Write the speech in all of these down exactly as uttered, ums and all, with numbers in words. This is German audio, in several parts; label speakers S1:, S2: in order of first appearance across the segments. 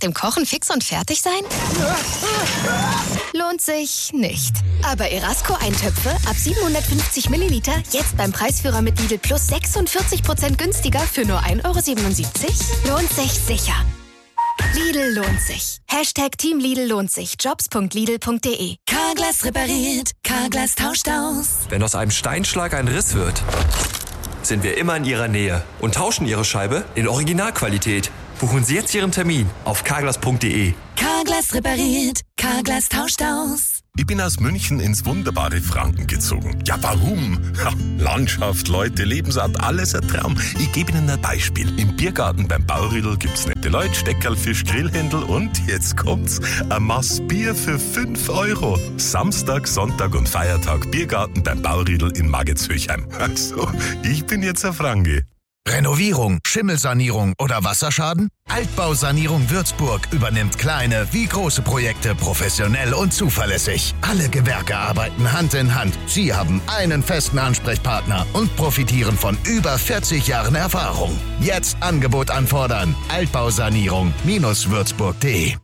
S1: dem Kochen fix und fertig sein? Lohnt sich nicht. Aber Erasco-Eintöpfe ab siebenhundertfünfzig Milliliter jetzt beim Preisführer mit Lidl Plus sechsundvierzig Prozent günstiger für nur ein Euro siebenundsiebzig? Lohnt sich sicher. Lidl lohnt sich. Hashtag Team Lidl lohnt sich. Jobs punkt lidl punkt de.
S2: Carglass repariert, Carglass tauscht aus.
S3: Wenn aus einem Steinschlag ein Riss wird, sind wir immer in Ihrer Nähe und tauschen Ihre Scheibe in Originalqualität. Buchen Sie jetzt Ihren Termin auf carglass punkt de.
S2: Carglass repariert, Carglass tauscht aus.
S4: Ich bin aus München ins wunderbare Franken gezogen. Ja, warum? Ha, Landschaft, Leute, Lebensart, alles ein Traum. Ich gebe Ihnen ein Beispiel. Im Biergarten beim Bauriedl gibt's nette Leute, Steckerl, Fisch, Grillhändel und jetzt kommt's, ein Maß Bier für fünf Euro. Samstag, Sonntag und Feiertag Biergarten beim Bauriedl in Maggitzhöchheim. Also, ich bin jetzt ein Franke.
S5: Renovierung, Schimmelsanierung oder Wasserschaden? Altbausanierung Würzburg übernimmt kleine wie große Projekte professionell und zuverlässig. Alle Gewerke arbeiten Hand in Hand. Sie haben einen festen Ansprechpartner und profitieren von über vierzig Jahren Erfahrung. Jetzt Angebot anfordern. Altbausanierung Würzburg punkt de.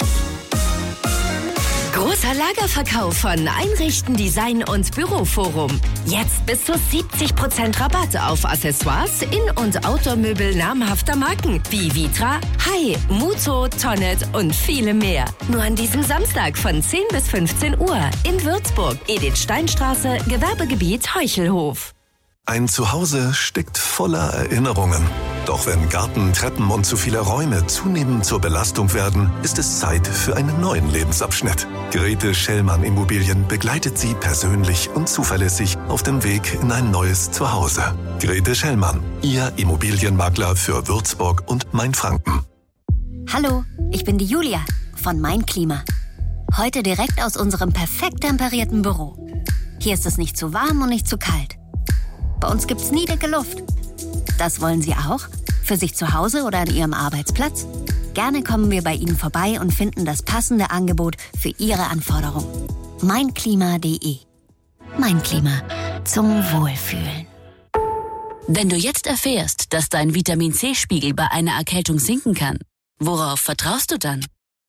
S6: Großer Lagerverkauf von Einrichten, Design und Büroforum. Jetzt bis zu siebzig Prozent Rabatt auf Accessoires, In- und Outdoor-Möbel namhafter Marken wie Vitra, Hai, Muto, Tonnet und viele mehr. Nur an diesem Samstag von zehn bis fünfzehn Uhr in Würzburg, Edith-Stein-Straße, Gewerbegebiet Heuchelhof.
S7: Ein Zuhause steckt voller Erinnerungen. Doch wenn Garten, Treppen und zu viele Räume zunehmend zur Belastung werden, ist es Zeit für einen neuen Lebensabschnitt. Grete Schellmann Immobilien begleitet Sie persönlich und zuverlässig auf dem Weg in ein neues Zuhause. Grete Schellmann, Ihr Immobilienmakler für Würzburg und Mainfranken.
S8: Hallo, ich bin die Julia von Mein Klima. Heute direkt aus unserem perfekt temperierten Büro. Hier ist es nicht zu warm und nicht zu kalt. Bei uns gibt's nie dicke Luft. Das wollen Sie auch? Für sich zu Hause oder an Ihrem Arbeitsplatz? Gerne kommen wir bei Ihnen vorbei und finden das passende Angebot für Ihre Anforderungen. meinklima punkt de. Mein Klima. Zum Wohlfühlen.
S9: Wenn du jetzt erfährst, dass dein Vitamin-C-Spiegel bei einer Erkältung sinken kann, worauf vertraust du dann?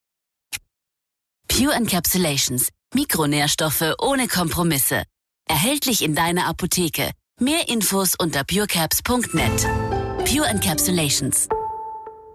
S9: Pure Encapsulations. Mikronährstoffe ohne Kompromisse. Erhältlich in deiner Apotheke. Mehr Infos unter purecaps punkt net. Pure Encapsulations.